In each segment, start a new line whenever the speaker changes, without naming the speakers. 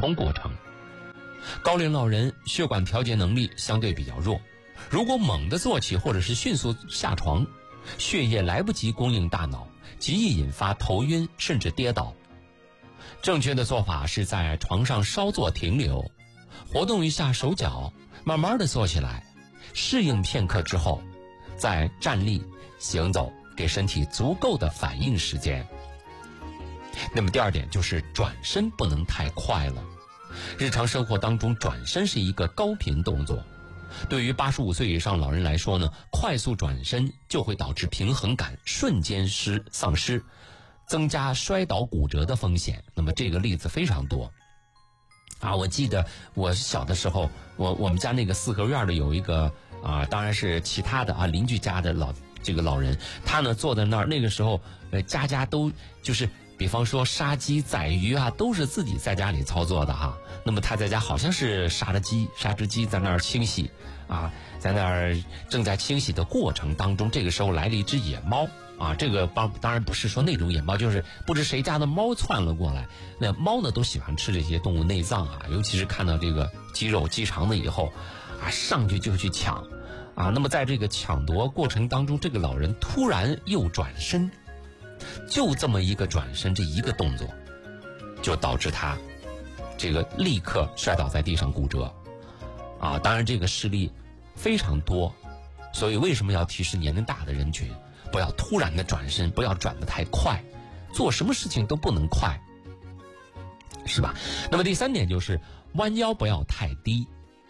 通过程。高龄老人血管调节能力相对比较弱，如果猛地坐起或者是迅速下床，血液来不及供应大脑，极易引发头晕甚至跌倒。正确的做法是在床上稍作停留，活动一下手脚，慢慢的坐起来，适应片刻之后再站立行走，给身体足够的反应时间。那么第二点就是转身不能太快了。日常生活当中转身是一个高频动作，对于85岁以上老人来说呢，快速转身就会导致平衡感瞬间丧失，增加摔倒骨折的风险。那么这个例子非常多我记得我小的时候，我们家那个四合院的有一个当然是其他的邻居家的老人，他呢坐在那儿，那个时候家家都就是比方说杀鸡宰鱼都是自己在家里操作的那么他在家好像是杀只鸡在那儿清洗在那儿正在清洗的过程当中，这个时候来了一只野猫这个当然不是说那种野猫，就是不知谁家的猫窜了过来。那猫呢都喜欢吃这些动物内脏尤其是看到这个鸡肉鸡肠的以后上去就去抢那么在这个抢夺过程当中，这个老人突然又转身，就这么一个转身，这一个动作就导致他这个立刻摔倒在地上骨折当然这个事例非常多，所以为什么要提示年龄大的人群不要突然的转身，不要转得太快，做什么事情都不能快，是吧？那么第三点就是弯腰不要太低。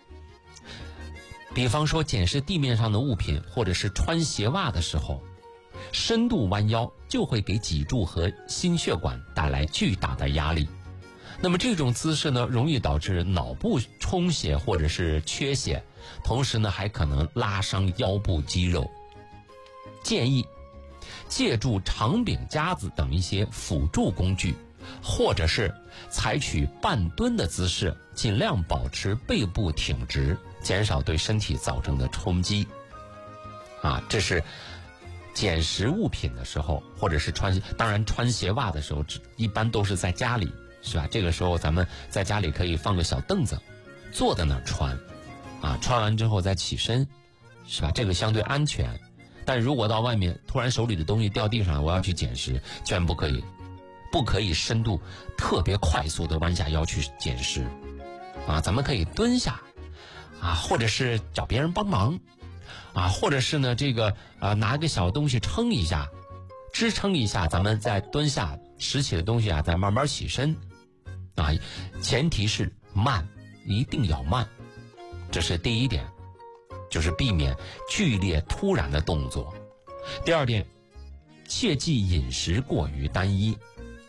比方说检视地面上的物品或者是穿鞋袜的时候，深度弯腰就会给脊柱和心血管带来巨大的压力。那么这种姿势呢，容易导致脑部充血或者是缺血，同时呢还可能拉伤腰部肌肉。建议借助长柄夹子等一些辅助工具，或者是采取半蹲的姿势，尽量保持背部挺直，减少对身体造成的冲击这是捡拾物品的时候，或者是当然穿鞋袜的时候一般都是在家里，是吧？这个时候咱们在家里可以放个小凳子，坐在那儿穿穿完之后再起身，是吧？这个相对安全。但如果到外面突然手里的东西掉地上，我要去捡拾，全不可以深度特别快速的弯下腰去捡拾咱们可以蹲下或者是找别人帮忙或者是呢拿个小东西撑一下，支撑一下，咱们再蹲下拾起的东西再慢慢起身前提是慢，一定要慢，这是第一点，就是避免剧烈突然的动作。第二点，切忌饮食过于单一，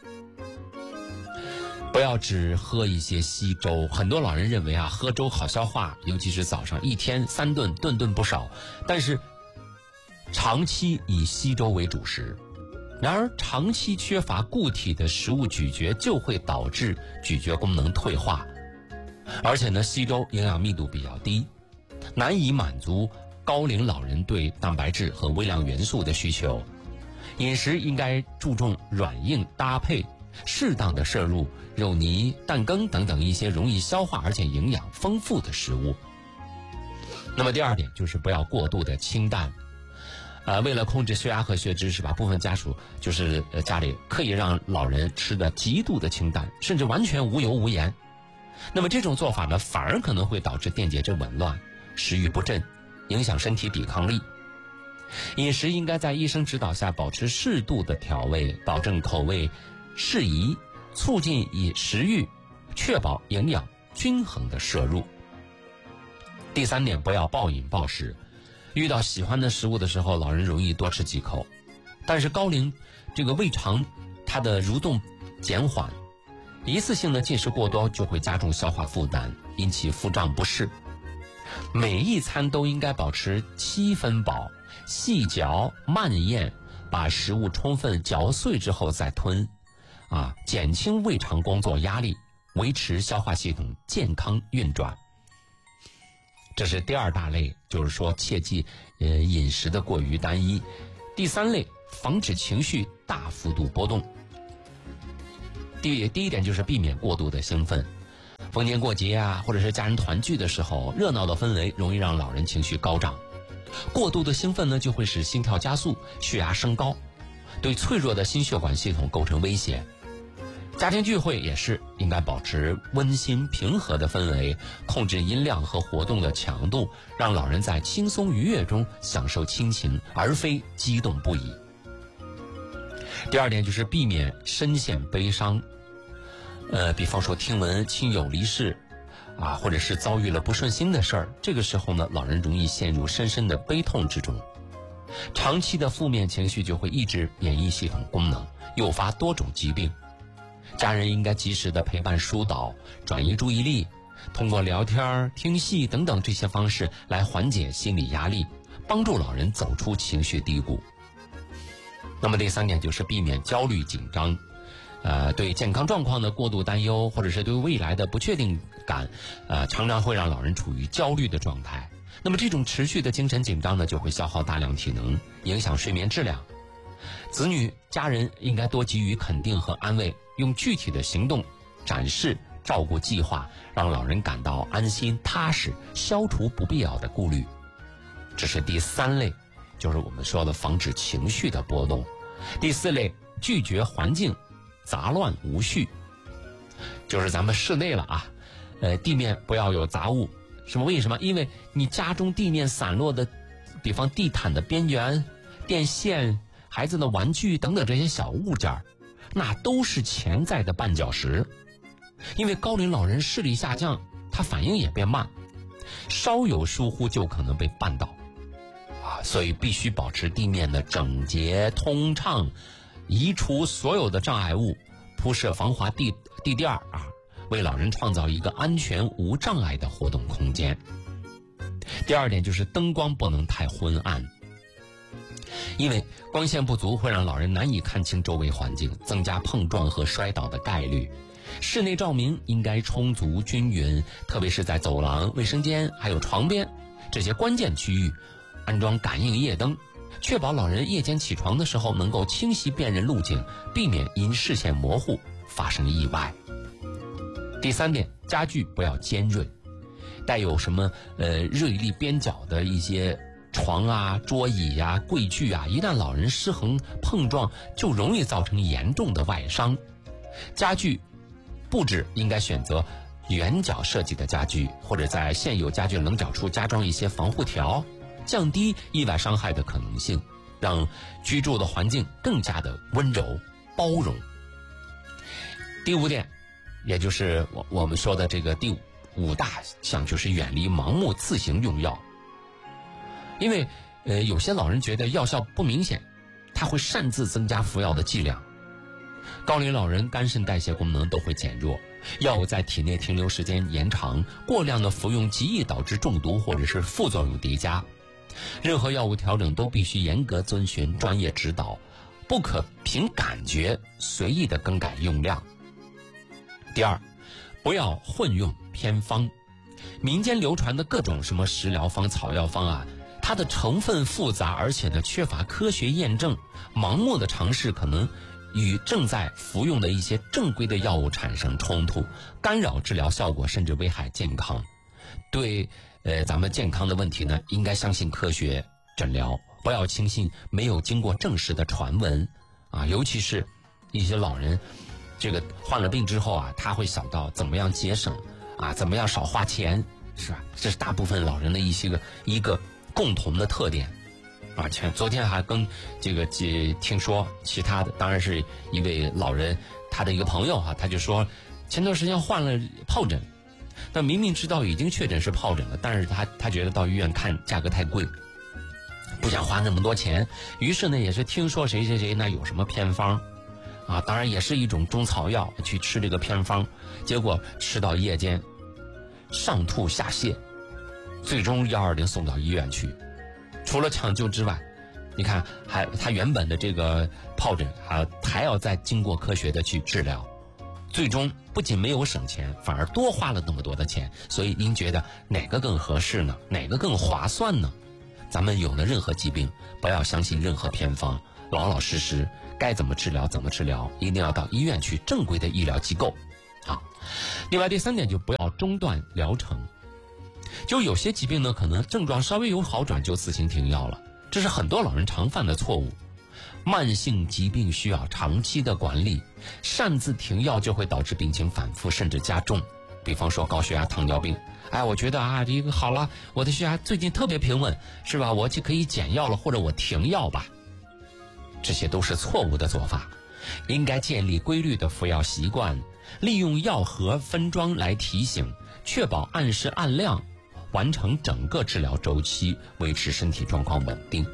不要只喝一些稀粥。很多老人认为喝粥好消化，尤其是早上一天3顿，顿顿不少，但是长期以稀粥为主食。然而长期缺乏固体的食物咀嚼，就会导致咀嚼功能退化，而且呢稀粥营养密度比较低，难以满足高龄老人对蛋白质和微量元素的需求。饮食应该注重软硬搭配，适当的摄入肉泥、蛋羹等等一些容易消化而且营养丰富的食物。那么第二点就是不要过度的清淡。为了控制血压和血脂，是吧？部分家属就是家里刻意让老人吃的极度的清淡，甚至完全无油无盐。那么这种做法呢，反而可能会导致电解质紊乱、食欲不振，影响身体抵抗力。饮食应该在医生指导下保持适度的调味，保证口味适宜，促进食欲，确保营养均衡的摄入。第三点，不要暴饮暴食。遇到喜欢的食物的时候，老人容易多吃几口，但是高龄这个胃肠它的蠕动减缓，一次性的进食过多就会加重消化负担，引起腹胀不适。每一餐都应该保持7分饱，细嚼慢咽，把食物充分嚼碎之后再吞减轻胃肠工作压力，维持消化系统健康运转。这是第二大类，就是说切忌饮食的过于单一。第三类，防止情绪大幅度波动。第一点就是避免过度的兴奋逢年过节啊，或者是家人团聚的时候，热闹的氛围容易让老人情绪高涨。过度的兴奋呢，就会使心跳加速，血压升高，对脆弱的心血管系统构成威胁。家庭聚会也是应该保持温馨平和的氛围，控制音量和活动的强度，让老人在轻松愉悦中享受亲情，而非激动不已。第二点就是避免深陷悲伤，比方说听闻亲友离世啊，或者是遭遇了不顺心的事儿，这个时候呢，老人容易陷入深深的悲痛之中。长期的负面情绪就会抑制免疫系统功能，诱发多种疾病。家人应该及时的陪伴疏导，转移注意力，通过聊天、听戏等等这些方式来缓解心理压力，帮助老人走出情绪低谷。那么第三点就是避免焦虑紧张，对健康状况的过度担忧，或者是对未来的不确定感，常常会让老人处于焦虑的状态。那么这种持续的精神紧张呢，就会消耗大量体能，影响睡眠质量。子女、家人应该多给予肯定和安慰，用具体的行动展示照顾计划，让老人感到安心踏实，消除不必要的顾虑。这是第三类，就是我们说的防止情绪的波动。第四类，拒绝环境杂乱无序，就是咱们室内了啊，地面不要有杂物。为什么？因为你家中地面散落的，比方地毯的边缘、电线、孩子的玩具等等这些小物件，那都是潜在的绊脚石。因为高龄老人视力下降，他反应也变慢，稍有疏忽就可能被绊倒啊，所以必须保持地面的整洁通畅，移除所有的障碍物，铺设防滑地垫啊，为老人创造一个安全无障碍的活动空间。第二点就是灯光不能太昏暗，因为光线不足会让老人难以看清周围环境，增加碰撞和摔倒的概率。室内照明应该充足均匀，特别是在走廊、卫生间还有床边这些关键区域安装感应夜灯，确保老人夜间起床的时候能够清晰辨认路径，避免因视线模糊发生意外。第三点，家具不要尖锐，带有什么锐利边角的一些床啊、桌椅啊、柜具啊，一旦老人失衡碰撞，就容易造成严重的外伤。家具布置应该选择圆角设计的家具，或者在现有家具棱角处加装一些防护条，降低意外伤害的可能性，让居住的环境更加的温柔包容。第五点，也就是我们说的这个第五大项，就是远离盲目自行用药。因为有些老人觉得药效不明显，他会擅自增加服药的剂量。高龄老人肝肾代谢功能都会减弱，药物在体内停留时间延长，过量的服用极易导致中毒或者是副作用叠加。任何药物调整都必须严格遵循专业指导，不可凭感觉随意的更改用量。第二，不要混用偏方。民间流传的各种什么食疗方、草药方啊，它的成分复杂，而且呢缺乏科学验证，盲目的尝试可能与正在服用的一些正规的药物产生冲突，干扰治疗效果，甚至危害健康。对咱们健康的问题呢，应该相信科学诊疗，不要轻信没有经过证实的传闻啊。尤其是一些老人，这个患了病之后啊，他会想到怎么样节省啊，怎么样少花钱，是吧？这是大部分老人的一个共同的特点。而且昨天还跟听说其他的，当然是一位老人他的一个朋友他就说前段时间患了疱疹，但明明知道已经确诊是疱疹了，但是他觉得到医院看价格太贵，不想花那么多钱，于是呢也是听说谁那有什么偏方啊，当然也是一种中草药，去吃这个偏方，结果吃到夜间上吐下泻，最终120送到医院去。除了抢救之外，你看他原本的这个疱疹还要再经过科学的去治疗，最终不仅没有省钱，反而多花了那么多的钱。所以您觉得哪个更合适呢？哪个更划算呢？咱们有了任何疾病，不要相信任何偏方，老老实实该怎么治疗怎么治疗，一定要到医院去正规的医疗机构。 啊。另外第3点就不要中断疗程，就有些疾病呢可能症状稍微有好转就自行停药了，这是很多老人常犯的错误。慢性疾病需要长期的管理，擅自停药就会导致病情反复甚至加重。比方说高血压、糖尿病，我觉得这个好了，我的血压最近特别平稳，是吧？我就可以减药了，或者我停药吧。这些都是错误的做法，应该建立规律的服药习惯，利用药盒分装来提醒，确保按时按量完成整个治疗周期，维持身体状况稳定。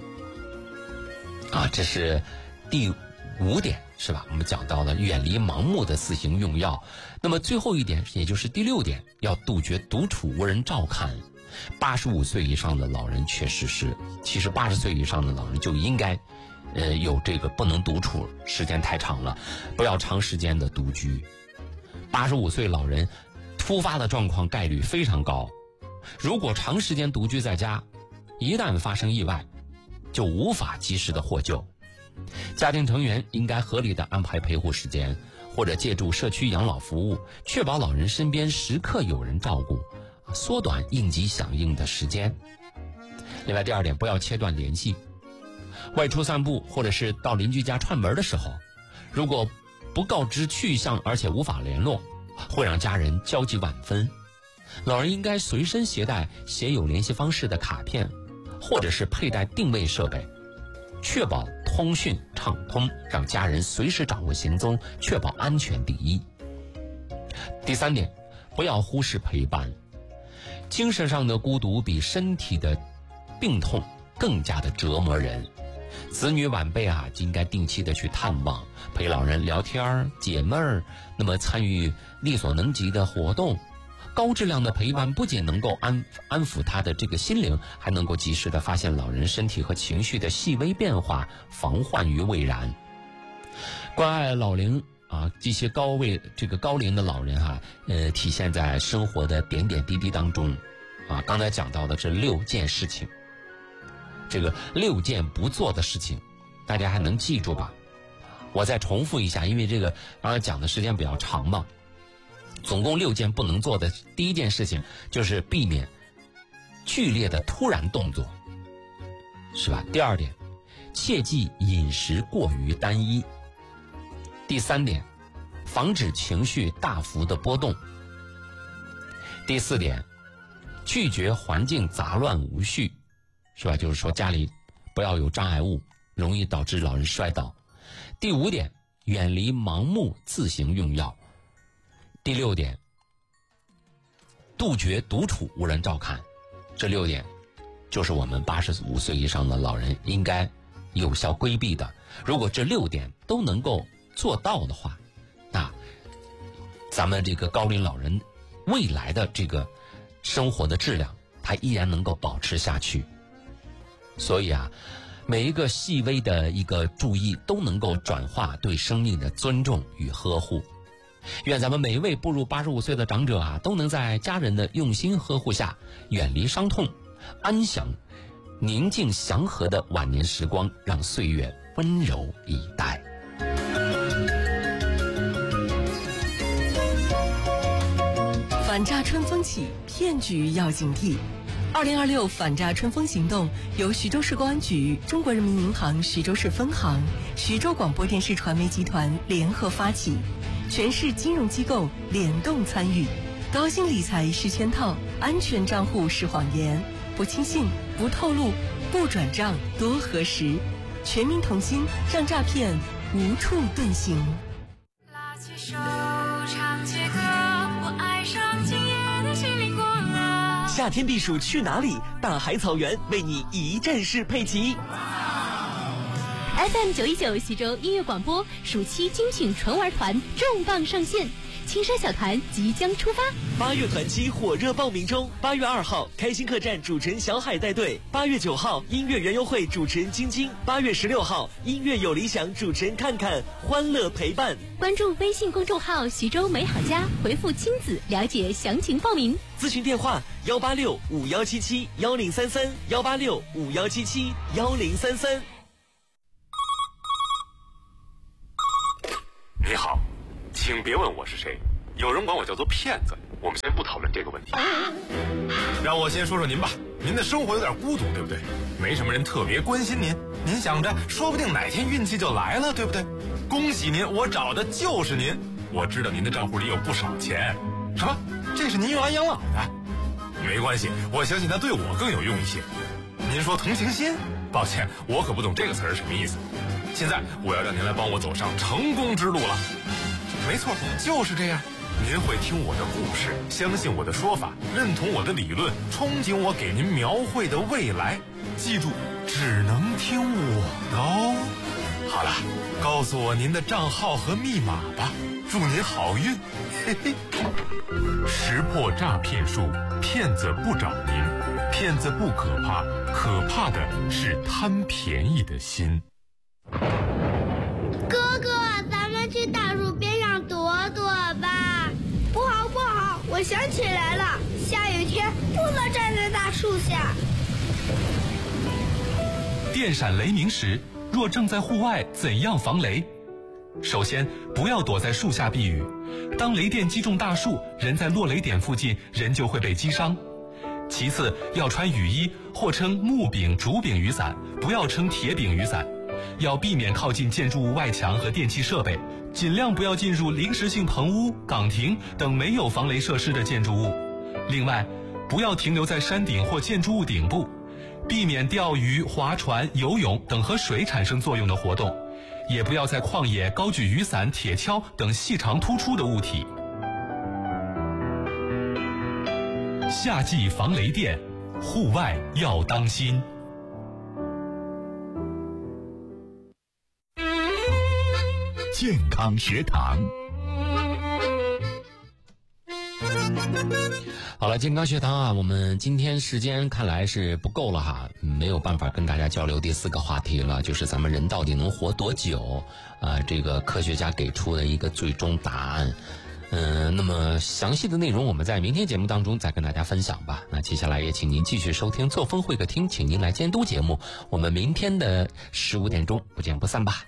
这是第5点，是吧？我们讲到了远离盲目的自行用药。那么最后一点，也就是第6点，要杜绝独处无人照看。85岁以上的老人确实是，其实80岁以上的老人就应该有这个不能独处，时间太长了，不要长时间的独居。85岁老人突发的状况概率非常高，如果长时间独居在家，一旦发生意外就无法及时的获救。家庭成员应该合理的安排陪护时间，或者借助社区养老服务，确保老人身边时刻有人照顾，缩短应急响应的时间。另外第2点，不要切断联系。外出散步或者是到邻居家串门的时候，如果不告知去向而且无法联络，会让家人焦急万分。老人应该随身携带写有联系方式的卡片，或者是佩戴定位设备，确保通讯畅通，让家人随时掌握行踪，确保安全第一。第3点，不要忽视陪伴。精神上的孤独比身体的病痛更加的折磨人。子女晚辈应该定期的去探望，陪老人聊天解闷儿，那么参与力所能及的活动。高质量的陪伴不仅能够安抚他的这个心灵，还能够及时的发现老人身体和情绪的细微变化，防患于未然。关爱老龄这些高龄的老人体现在生活的点点滴滴当中刚才讲到的这6件事情，这个6件不做的事情，大家还能记住吧？我再重复一下，因为这个刚才讲的时间比较长嘛。总共6件不能做的。第1件事情就是避免剧烈的突然动作，是吧？第2点，切忌饮食过于单一。第3点，防止情绪大幅的波动。第4点，拒绝环境杂乱无序，是吧？就是说家里不要有障碍物，容易导致老人摔倒。第5点，远离盲目自行用药。第6点，杜绝独处无人照看。这6点就是我们85岁以上的老人应该有效规避的。如果这6点都能够做到的话，那咱们这个高龄老人未来的这个生活的质量它依然能够保持下去。所以每一个细微的一个注意都能够转化对生命的尊重与呵护。愿咱们每一位步入85岁的长者都能在家人的用心呵护下，远离伤痛，安享宁静祥和的晚年时光，让岁月温柔以待。
反诈春风起，骗局要警惕。2026反诈春风行动由徐州市公安局、中国人民银行徐州市分行、徐州广播电视传媒集团联合发起，全市金融机构联动参与。高薪理财是圈套，安全账户是谎言，不轻信，不透露，不转账，多核实。全民同心，让诈骗无处遁形。
拉起手，唱起歌，我爱上今夜的心灵过了。
夏天避暑去哪里？大海草原为你一站式配齐。
FM 919徐州音乐广播暑期精品纯玩团重磅上线，青山小团即将出发。
8月团期火热报名中，8月2号开心客栈主持人小海带队，8月9号音乐园游会主持人晶晶，8月16号音乐有理想主持人看看，欢乐陪伴。
关注微信公众号徐州美好家，回复亲子了解详情报名。
咨询电话18651771033，18651771033。
你好，请别问我是谁， 有人管我叫做骗子。我们先不讨论这个问题，让我先说说您吧。您的生活有点孤独，对不对？没什么人特别关心您，您想着说不定哪天运气就来了，对不对？恭喜您，我找的就是您。我知道您的账户里有不少钱。什么？这是您用来养老的？没关系，我相信它对我更有用一些。您说同情心？抱歉，我可不懂这个词儿什么意思。现在我要让您来帮我走上成功之路了。没错，就是这样。您会听我的故事，相信我的说法，认同我的理论，憧憬我给您描绘的未来。记住，只能听我的哦。好了，告诉我您的账号和密码吧，祝您好运。嘿嘿。识破诈骗术，骗子不找您，骗子不可怕，可怕的是贪便宜的心。
哥哥，咱们去大树边上躲躲吧。不好不好，我想起来了，下雨天不能站在大树下。
电闪雷鸣时，若正在户外，怎样防雷？首先，不要躲在树下避雨。当雷电击中大树，人在落雷点附近，人就会被击伤。其次，要穿雨衣，或称木柄、竹柄雨伞，不要称铁柄雨伞。要避免靠近建筑物外墙和电气设备，尽量不要进入临时性棚屋、岗亭等没有防雷设施的建筑物。另外，不要停留在山顶或建筑物顶部，避免钓鱼、划船、游泳等和水产生作用的活动，也不要在旷野高举雨伞、铁锹等细长突出的物体。夏季防雷电，户外要当心。
健康学堂。
好了，健康学堂啊，我们今天时间看来是不够了哈，没有办法跟大家交流第4个话题了，就是咱们人到底能活多久这个科学家给出的一个最终答案。那么详细的内容我们在明天节目当中再跟大家分享吧。那接下来也请您继续收听作风会客厅，请您来监督节目。我们明天的15点钟不见不散吧。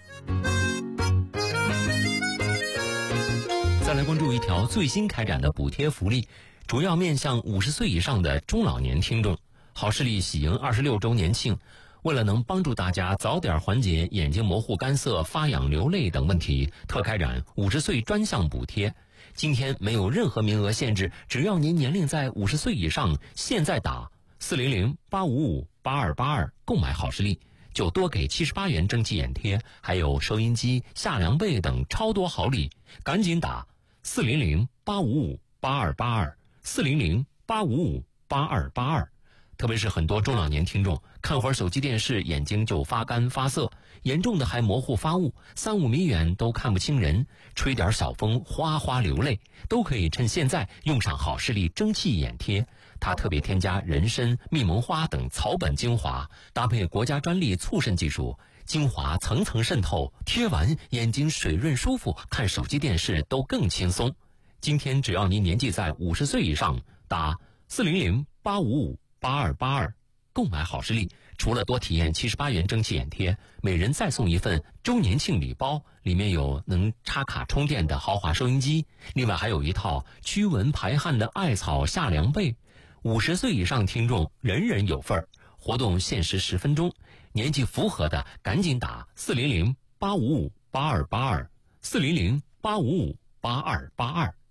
再来关注一条最新开展的补贴福利，主要面向50岁以上的中老年听众。好视力喜迎26周年庆，为了能帮助大家早点缓解眼睛模糊、干涩、发痒、流泪等问题，特开展50岁专项补贴。今天没有任何名额限制，只要您年龄在50岁以上，现在打400-855-8282购买好视力，就多给78元蒸汽眼贴，还有收音机、夏凉被等超多好礼，赶紧打400-855-8282 400-855-8282。特别是很多中老年听众看会儿手机电视，眼睛就发干发涩，严重的还模糊发雾，3-5米远都看不清人，吹点小风哗哗流泪，都可以趁现在用上好视力蒸汽眼贴。它特别添加人参、蜜蒙花等草本精华，搭配国家专利促渗技术，精华层层渗透，贴完眼睛水润舒服，看手机电视都更轻松。今天只要您年纪在50岁以上，打400-855-8282购买好视力，除了多体验78元蒸汽眼贴，每人再送一份周年庆礼包，里面有能插卡充电的豪华收音机，另外还有一套驱蚊排汗的艾草夏凉被。50岁以上听众人人有份儿，活动限时10分钟，年纪符合的赶紧打400-855-8282 400-855-8282。